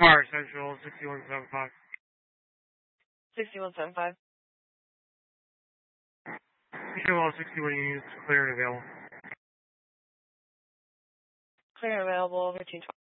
Fire Central 6175. 6175. You show all 61 units clear and available. Clear and available over 220.